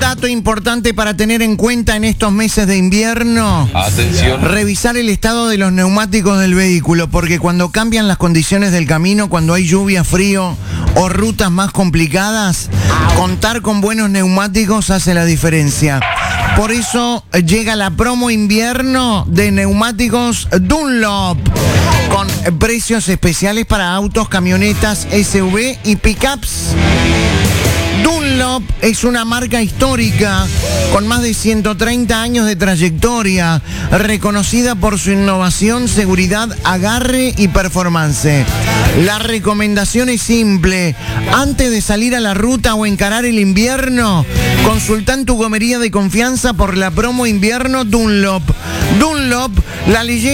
Dato importante para tener en cuenta en estos meses de invierno. Atención. Revisar el estado de los neumáticos del vehículo, porque cuando cambian las condiciones del camino, cuando hay lluvia, frío o rutas más complicadas, contar con buenos neumáticos hace la diferencia. Por eso llega la promo invierno de neumáticos Dunlop, con precios especiales para autos, camionetas, SUV y pickups. Dunlop es una marca histórica con más de 130 años de trayectoria, reconocida por su innovación, seguridad, agarre y performance. La recomendación es simple: antes de salir a la ruta o encarar el invierno, consulta en tu gomería de confianza por la promo invierno Dunlop. Dunlop, la leyenda.